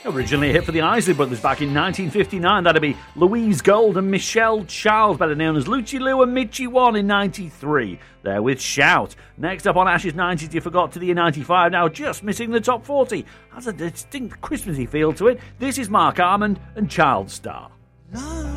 Originally a hit for the Isley Brothers back in 1959, that'd be Louise Gold and Michelle Charles, better known as Lucy Liu and Mitchie One in 93. There with Shout. Next up on Ash's 90s, you forgot to the year 95, now just missing the top 40. Has a distinct Christmassy feel to it. This is Mark Armand and Child Star.